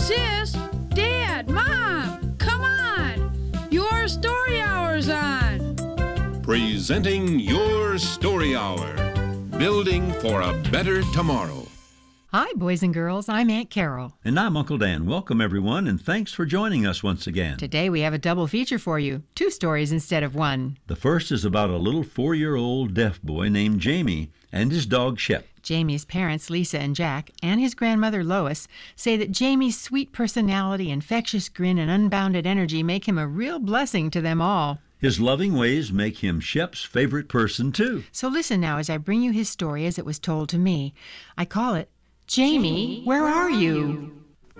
Sis, Dad, Mom, come on! Your story hour's on! Presenting Your Story Hour, building for a better tomorrow. Hi, boys and girls. I'm Aunt Carol. And I'm Uncle Dan. Welcome, everyone, and thanks for joining us once again. Today we have a double feature for you. 2 stories instead of 1. The first is about a little 4-year-old deaf boy named Jamie and his dog Shep. Jamie's parents, Lisa and Jack, and his grandmother, Lois, say that Jamie's sweet personality, infectious grin, and unbounded energy make him a real blessing to them all. His loving ways make him Shep's favorite person, too. So listen now as I bring you his story as it was told to me. I call it, Jamie, where are you?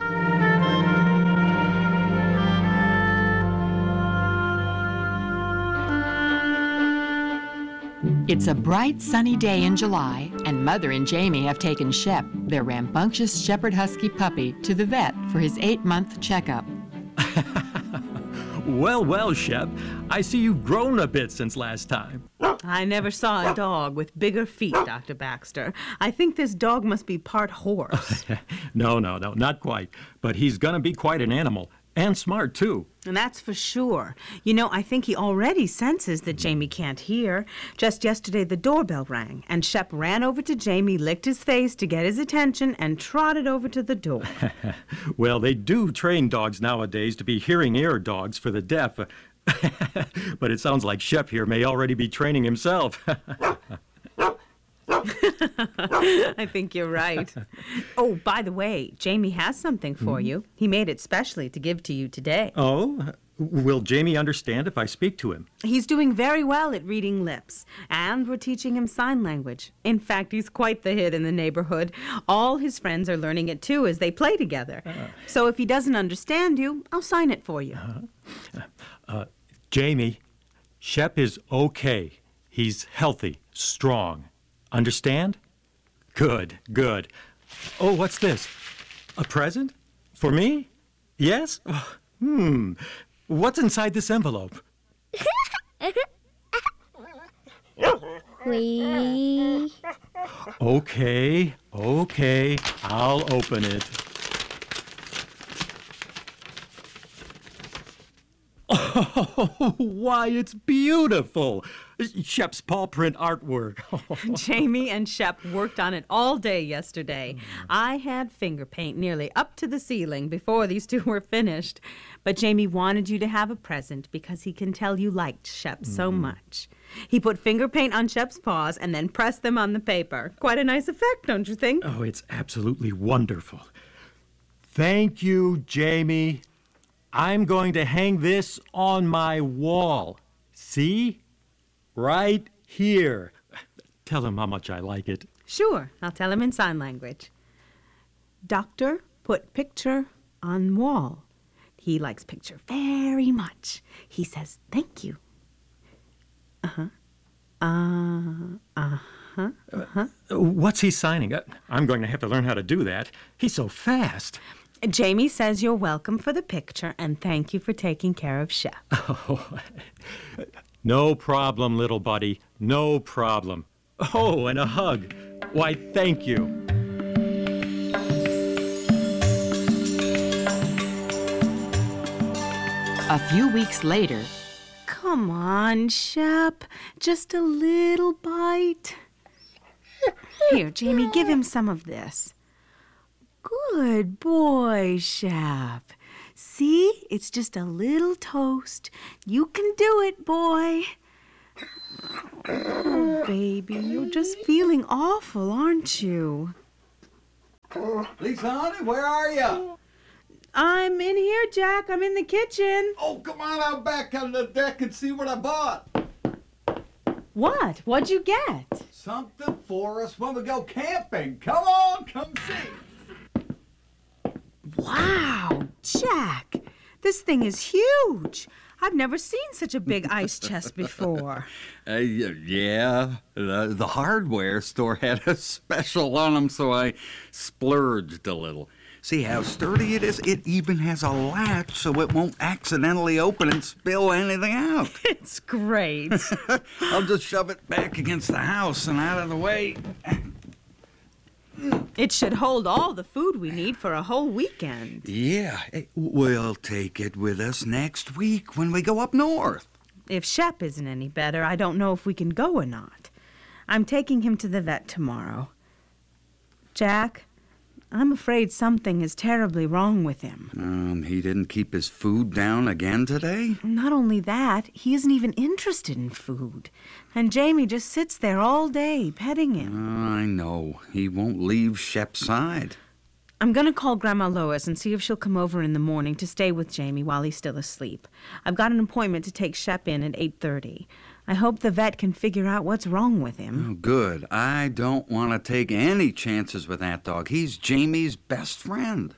It's a bright, sunny day in July, and Mother and Jamie have taken Shep, their rambunctious shepherd husky puppy, to the vet for his 8-month checkup. Well, Shep, I see you've grown a bit since last time. I never saw a dog with bigger feet, Dr. Baxter. I think this dog must be part horse. No, not quite. But he's gonna be quite an animal. And smart, too. And that's for sure. You know, I think he already senses that Jamie can't hear. Just yesterday, the doorbell rang, and Shep ran over to Jamie, licked his face to get his attention, and trotted over to the door. Well, they do train dogs nowadays to be hearing ear dogs for the deaf. But it sounds like Shep here may already be training himself. I think you're right. Oh, by the way, Jamie has something for you. He made it specially to give to you today. Oh? Will Jamie understand if I speak to him? He's doing very well at reading lips, and we're teaching him sign language. In fact, he's quite the hit in the neighborhood. All his friends are learning it, too, as they play together. So if he doesn't understand you, I'll sign it for you. Jamie, Shep is okay. He's healthy, strong. Understand? Good. Oh, what's this? A present? For me? Yes? What's inside this envelope? Wee. Okay. I'll open it. Oh, why, it's beautiful. Shep's paw print artwork. Jamie and Shep worked on it all day yesterday. I had finger paint nearly up to the ceiling before these two were finished. But Jamie wanted you to have a present because he can tell you liked Shep so much. He put finger paint on Shep's paws and then pressed them on the paper. Quite a nice effect, don't you think? Oh, it's absolutely wonderful. Thank you, Jamie. I'm going to hang this on my wall. See? Right here. Tell him how much I like it. Sure, I'll tell him in sign language. Doctor, put picture on wall. He likes picture very much. He says thank you. What's he signing? I'm going to have to learn how to do that. He's so fast. Jamie says you're welcome for the picture and thank you for taking care of Shep. Oh, no problem, little buddy. No problem. Oh, and a hug. Why, thank you. A few weeks later, Come on, Shep. Just a little bite. Here, Jamie, give him some of this. Good boy, Shep. See, it's just a little toast. You can do it, boy. Oh, baby, you're just feeling awful, aren't you? Lisa, honey, where are you? I'm in here, Jack. I'm in the kitchen. Oh, come on out back on the deck and see what I bought. What? What'd you get? Something for us when we go camping. Come on, come see. Wow, Jack, this thing is huge. I've never seen such a big ice chest before. Yeah, the hardware store had a special on them, so I splurged a little. See how sturdy it is? It even has a latch so it won't accidentally open and spill anything out. It's great. I'll just shove it back against the house and out of the way. It should hold all the food we need for a whole weekend. Yeah, we'll take it with us next week when we go up north. If Shep isn't any better, I don't know if we can go or not. I'm taking him to the vet tomorrow. Jack, I'm afraid something is terribly wrong with him. He didn't keep his food down again today? Not only that, he isn't even interested in food. And Jamie just sits there all day, petting him. I know. He won't leave Shep's side. I'm going to call Grandma Lois and see if she'll come over in the morning to stay with Jamie while he's still asleep. I've got an appointment to take Shep in at 8:30. I hope the vet can figure out what's wrong with him. Oh, good. I don't want to take any chances with that dog. He's Jamie's best friend.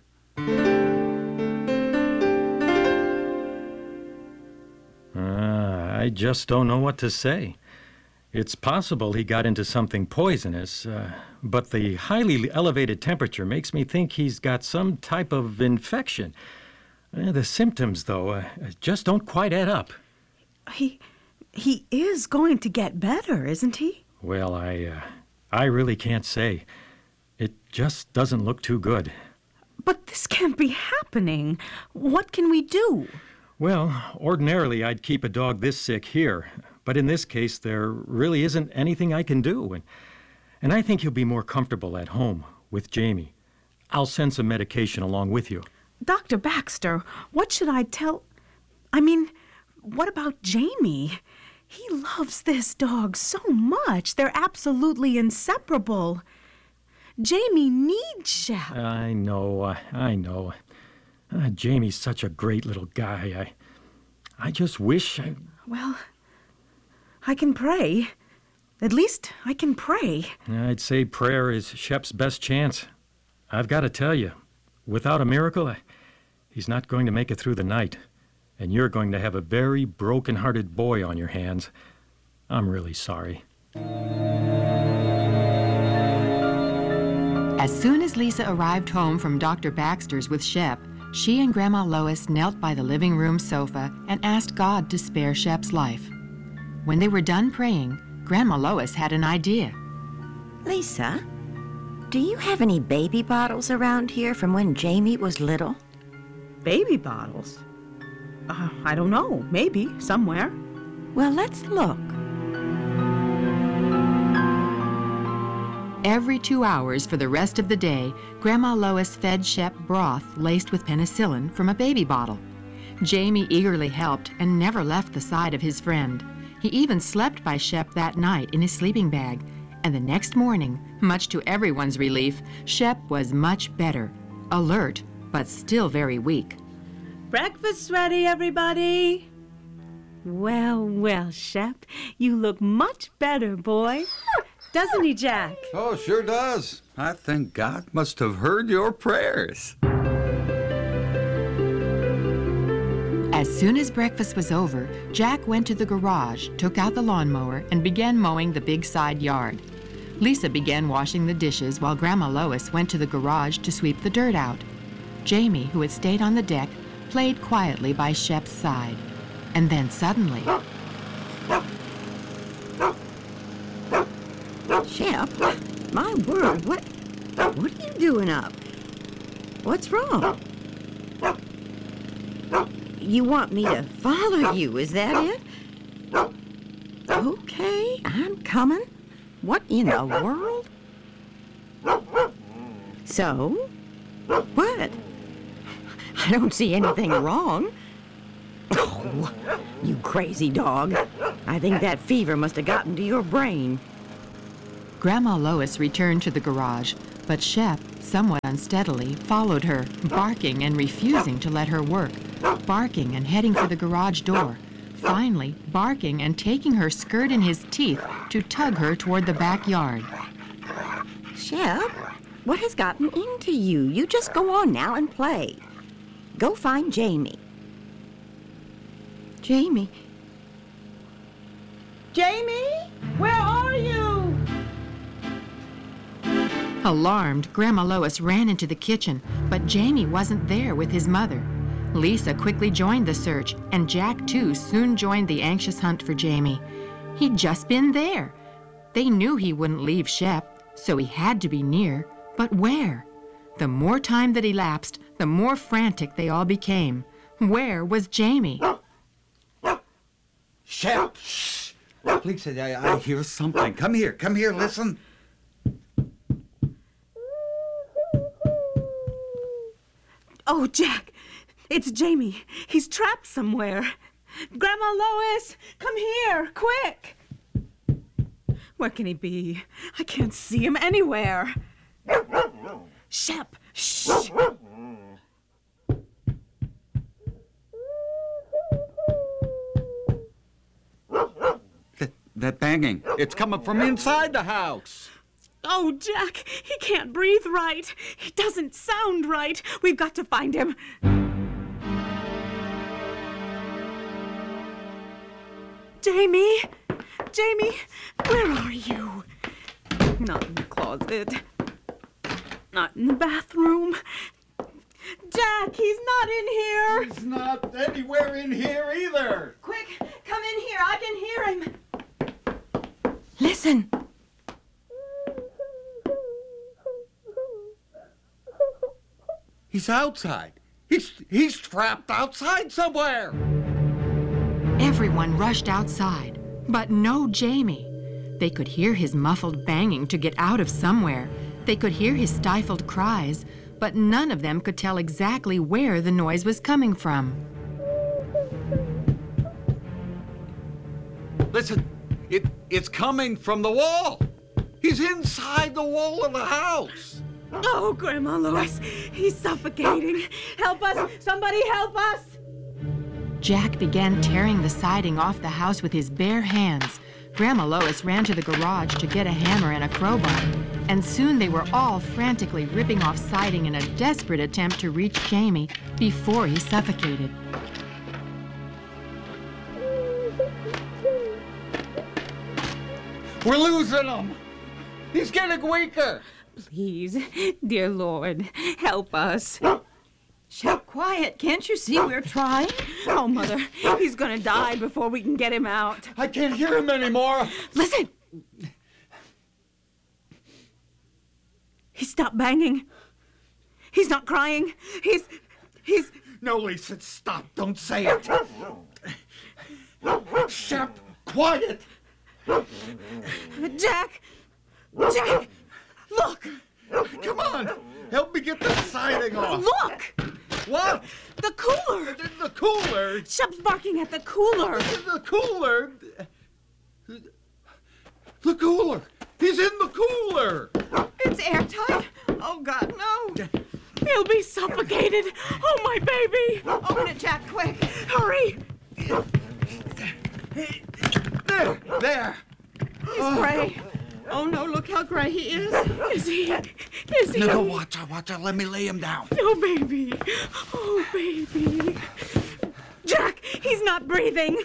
I just don't know what to say. It's possible he got into something poisonous, but the highly elevated temperature makes me think he's got some type of infection. The symptoms, though, just don't quite add up. He is going to get better, isn't he? Well, I really can't say. It just doesn't look too good. But this can't be happening. What can we do? Well, ordinarily I'd keep a dog this sick here, but in this case there really isn't anything I can do. And I think he'll be more comfortable at home with Jamie. I'll send some medication along with you. Dr. Baxter, what should I tell... what about Jamie? He loves this dog so much. They're absolutely inseparable. Jamie needs Shep. I know. Jamie's such a great little guy. I just wish I... Well, I can pray. At least I can pray. I'd say prayer is Shep's best chance. I've got to tell you, without a miracle, he's not going to make it through the night. And you're going to have a very broken-hearted boy on your hands. I'm really sorry. As soon as Lisa arrived home from Dr. Baxter's with Shep, she and Grandma Lois knelt by the living room sofa and asked God to spare Shep's life. When they were done praying, Grandma Lois had an idea. Lisa, do you have any baby bottles around here from when Jamie was little? Baby bottles? I don't know. Maybe. Somewhere. Well, let's look. Every 2 hours for the rest of the day, Grandma Lois fed Shep broth laced with penicillin from a baby bottle. Jamie eagerly helped and never left the side of his friend. He even slept by Shep that night in his sleeping bag. And the next morning, much to everyone's relief, Shep was much better, alert, but still very weak. Breakfast's ready, everybody. Well, Shep, you look much better, boy. Doesn't he, Jack? Oh, sure does. I think God must have heard your prayers. As soon as breakfast was over, Jack went to the garage, took out the lawnmower, and began mowing the big side yard. Lisa began washing the dishes while Grandma Lois went to the garage to sweep the dirt out. Jamie, who had stayed on the deck, played quietly by Shep's side. And then suddenly... Shep, my word, what are you doing up? What's wrong? You want me to follow you, is that it? Okay, I'm coming. What in the world? So, what? I don't see anything wrong. Oh, you crazy dog. I think that fever must have gotten to your brain. Grandma Lois returned to the garage, but Shep, somewhat unsteadily, followed her, barking and refusing to let her work, barking and heading for the garage door, finally barking and taking her skirt in his teeth to tug her toward the backyard. Shep, what has gotten into you? You just go on now and play. Go find Jamie. Jamie? Jamie, where are you? Alarmed, Grandma Lois ran into the kitchen, but Jamie wasn't there with his mother. Lisa quickly joined the search, and Jack, too, soon joined the anxious hunt for Jamie. He'd just been there. They knew he wouldn't leave Shep, so he had to be near. But where? The more time that elapsed, the more frantic they all became. Where was Jamie? Shep! Shh! Please, I hear something. Come here, listen. Oh, Jack, it's Jamie. He's trapped somewhere. Grandma Lois, come here, quick. Where can he be? I can't see him anywhere. Shep, shh. That banging, it's coming from inside the house. Oh, Jack, he can't breathe right. He doesn't sound right. We've got to find him. Jamie? Jamie, where are you? Not in the closet. Not in the bathroom. Jack, he's not in here. He's not anywhere in here either. Quick, come in here. I can hear him. Listen. He's outside. He's trapped outside somewhere. Everyone rushed outside, but no Jamie. They could hear his muffled banging to get out of somewhere. They could hear his stifled cries, but none of them could tell exactly where the noise was coming from. Listen, it's coming from the wall. He's inside the wall of the house. Oh, Grandma Lois, he's suffocating. Help us! Somebody help us! Jack began tearing the siding off the house with his bare hands. Grandma Lois ran to the garage to get a hammer and a crowbar, and soon they were all frantically ripping off siding in a desperate attempt to reach Jamie before he suffocated. We're losing him. He's getting weaker. Please, dear Lord, help us. Shep, quiet. Can't you see we're trying? Oh, Mother, he's gonna die before we can get him out. I can't hear him anymore. Listen. He stopped banging. He's not crying. He's... No, Lisa, stop. Don't say it. Shep, quiet. Jack! Jack! Look! Come on. Help me get the siding off. Look! What? The cooler! The cooler? Shep's barking at the cooler. The cooler? The cooler. He's in the cooler. It's airtight. Oh, God, no. He'll be suffocated. Oh, my baby. Open it, Jack, quick. Hurry. There. He's gray. Oh, no, look how gray he is. Is he? No, watch out. Let me lay him down. Oh, baby. Oh, baby. Jack, he's not breathing.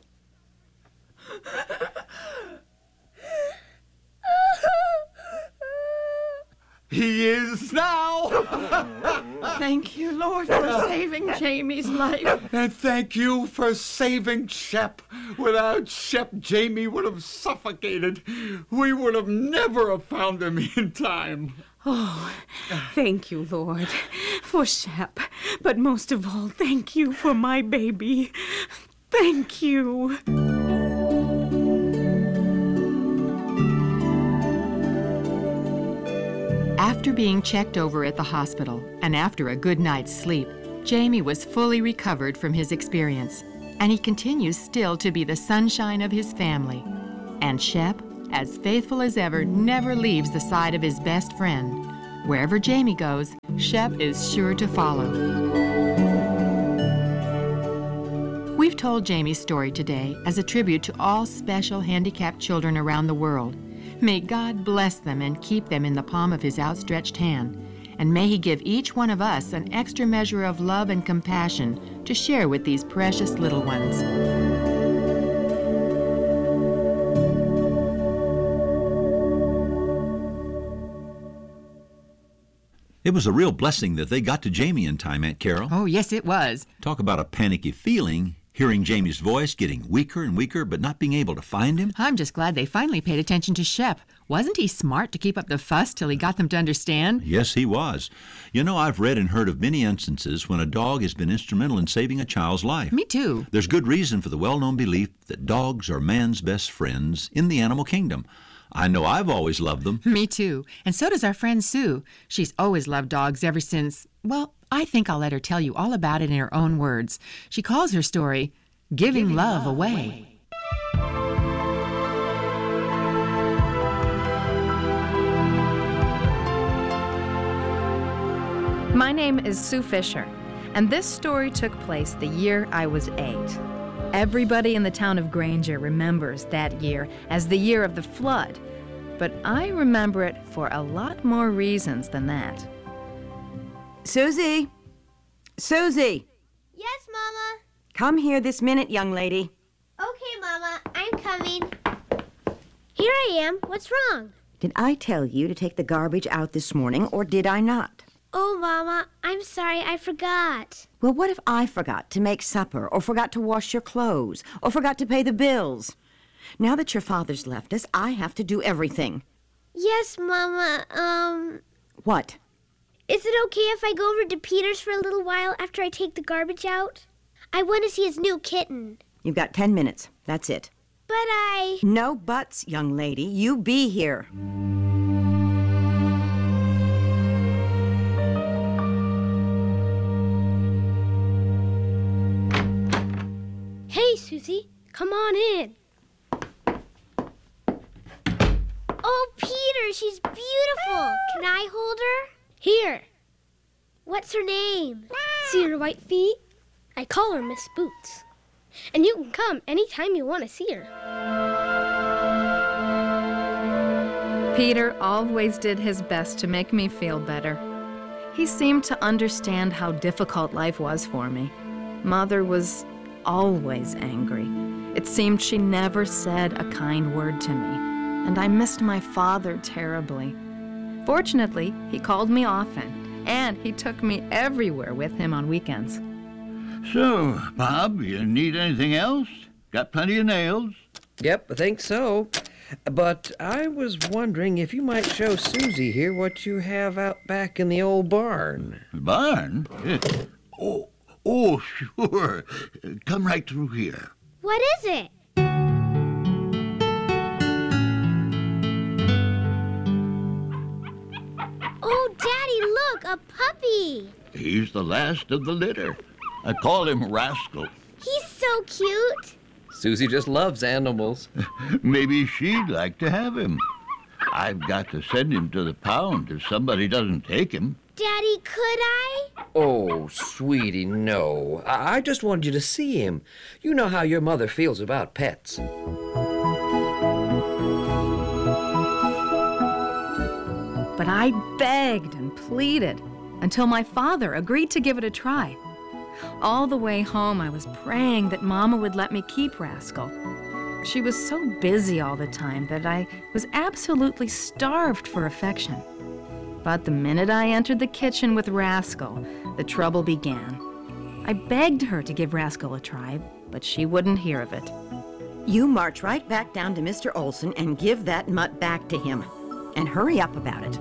He is now. Thank you, Lord, for saving Jamie's life. And thank you for saving Shep. Without Shep, Jamie would have suffocated. We would have never have found him in time. Oh, thank you, Lord, for Shep. But most of all, thank you for my baby. Thank you. After being checked over at the hospital and after a good night's sleep, Jamie was fully recovered from his experience, and he continues still to be the sunshine of his family. And Shep, as faithful as ever, never leaves the side of his best friend. Wherever Jamie goes, Shep is sure to follow. We've told Jamie's story today as a tribute to all special handicapped children around the world. May God bless them and keep them in the palm of His outstretched hand. And may He give each one of us an extra measure of love and compassion to share with these precious little ones. It was a real blessing that they got to Jamie in time, Aunt Carol. Oh, yes, it was. Talk about a panicky feeling. hearing Jamie's voice, getting weaker and weaker, but not being able to find him. I'm just glad they finally paid attention to Shep. Wasn't he smart to keep up the fuss till he got them to understand? Yes, he was. You know, I've read and heard of many instances when a dog has been instrumental in saving a child's life. Me too. There's good reason for the well-known belief that dogs are man's best friends in the animal kingdom. I know I've always loved them. Me too. And so does our friend Sue. She's always loved dogs ever since, well, I think I'll let her tell you all about it in her own words. She calls her story, Giving Love Away. My name is Sue Fisher, and this story took place the year I was 8. Everybody in the town of Granger remembers that year as the year of the flood, but I remember it for a lot more reasons than that. Susie! Susie! Yes, Mama? Come here this minute, young lady. Okay, Mama, I'm coming. Here I am. What's wrong? Did I tell you to take the garbage out this morning, or did I not? Oh, Mama, I'm sorry, I forgot. Well, what if I forgot to make supper, or forgot to wash your clothes, or forgot to pay the bills? Now that your father's left us, I have to do everything. Yes, Mama, What? Is it okay if I go over to Peter's for a little while after I take the garbage out? I want to see his new kitten. You've got 10 minutes. That's it. But No buts, young lady. You be here. Hey, Susie, come on in. Oh, Peter, she's beautiful. Can I hold her? Here. What's her name? See her white feet? I call her Miss Boots. And you can come anytime you want to see her. Peter always did his best to make me feel better. He seemed to understand how difficult life was for me. Mother was always angry. It seemed she never said a kind word to me, and I missed my father terribly. Fortunately, he called me often, and he took me everywhere with him on weekends. So, Bob, you need anything else? Got plenty of nails? Yep, I think so. But I was wondering if you might show Susie here what you have out back in the old barn. Barn? Oh, sure. Come right through here. What is it? Oh, Daddy, look, a puppy. He's the last of the litter. I call him Rascal. He's so cute. Susie just loves animals. Maybe she'd like to have him. I've got to send him to the pound if somebody doesn't take him. Daddy, could I? Oh, sweetie, no. I just wanted you to see him. You know how your mother feels about pets. But I begged and pleaded until my father agreed to give it a try. All the way home, I was praying that Mama would let me keep Rascal. She was so busy all the time that I was absolutely starved for affection. But the minute I entered the kitchen with Rascal, the trouble began. I begged her to give Rascal a try, but she wouldn't hear of it. You march right back down to Mr. Olson and give that mutt back to him. And hurry up about it.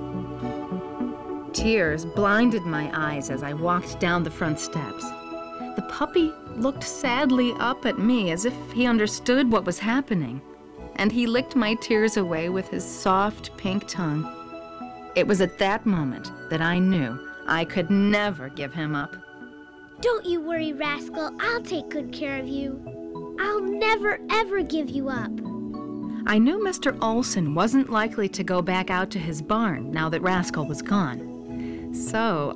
Tears blinded my eyes as I walked down the front steps. The puppy looked sadly up at me as if he understood what was happening, and he licked my tears away with his soft pink tongue. It was at that moment that I knew I could never give him up. Don't you worry, Rascal. I'll take good care of you. I'll never, ever give you up. I knew Mr. Olson wasn't likely to go back out to his barn now that Rascal was gone. So